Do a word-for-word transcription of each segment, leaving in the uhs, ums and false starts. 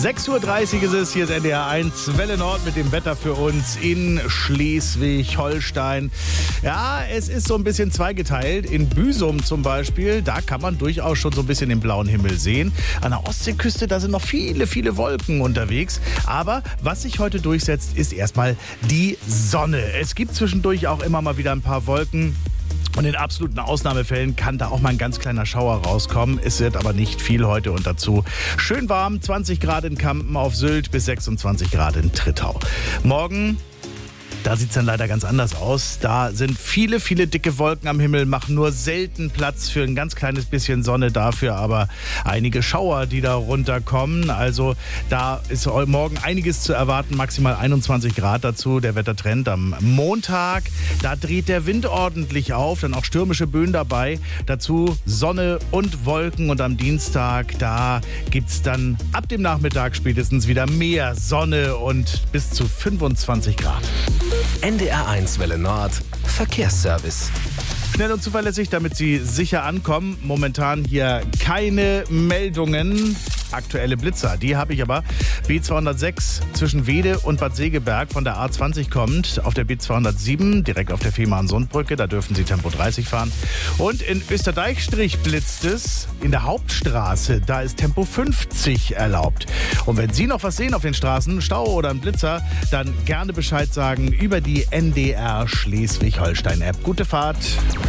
sechs Uhr dreißig ist es, hier ist N D R eins Welle Nord mit dem Wetter für uns in Schleswig-Holstein. Ja, es ist so ein bisschen zweigeteilt. In Büsum zum Beispiel, da kann man durchaus schon so ein bisschen den blauen Himmel sehen. An der Ostseeküste, da sind noch viele, viele Wolken unterwegs. Aber was sich heute durchsetzt, ist erstmal die Sonne. Es gibt zwischendurch auch immer mal wieder ein paar Wolken. Und in absoluten Ausnahmefällen kann da auch mal ein ganz kleiner Schauer rauskommen. Es wird aber nicht viel heute und dazu schön warm. zwanzig Grad in Kampen auf Sylt bis sechsundzwanzig Grad in Trittau. Morgen, da sieht es dann leider ganz anders aus. Da sind viele, viele dicke Wolken am Himmel, machen nur selten Platz für ein ganz kleines bisschen Sonne, dafür aber einige Schauer, die da runterkommen. Also da ist morgen einiges zu erwarten, maximal einundzwanzig Grad dazu, der Wettertrend. Am Montag, da dreht der Wind ordentlich auf, dann auch stürmische Böen dabei. Dazu Sonne und Wolken und am Dienstag, da gibt es dann ab dem Nachmittag spätestens wieder mehr Sonne und bis zu fünfundzwanzig Grad. N D R eins Welle Nord Verkehrsservice. Schnell und zuverlässig, damit Sie sicher ankommen. Momentan hier keine Meldungen. Aktuelle Blitzer, die habe ich aber. B zweihundertsechs zwischen Wede und Bad Segeberg von der A zwanzig kommt. Auf der B zweihundertsieben, direkt auf der Fehmarn-Sundbrücke, da dürfen Sie Tempo dreißig fahren. Und in Österdeich-Strich blitzt es. In der Hauptstraße, da ist Tempo fünfzig erlaubt. Und wenn Sie noch was sehen auf den Straßen, Stau oder ein Blitzer, dann gerne Bescheid sagen über die N D R Schleswig-Holstein-App. Gute Fahrt.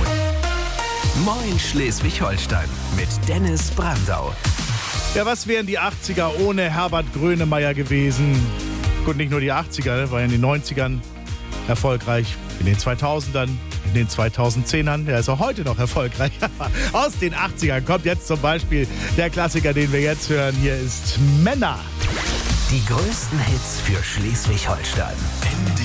Moin Schleswig-Holstein mit Dennis Brandau. Ja, was wären die achtziger ohne Herbert Grönemeyer gewesen? Gut, nicht nur die achtziger, war ja in den neunzigern erfolgreich, in den zweitausendern, in den zweitausendzehnern. Der ist auch heute noch erfolgreich. Aus den achtzigern kommt jetzt zum Beispiel der Klassiker, den wir jetzt hören. Hier ist Männer. Die größten Hits für Schleswig-Holstein.